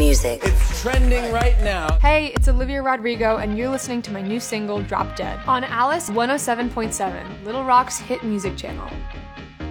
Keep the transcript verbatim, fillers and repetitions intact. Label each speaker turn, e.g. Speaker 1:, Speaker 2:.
Speaker 1: music.
Speaker 2: It's trending right now.
Speaker 3: Hey, it's Olivia Rodrigo, and you're listening to my new single, Drop Dead, on Alice one oh seven point seven, Little Rock's hit music channel.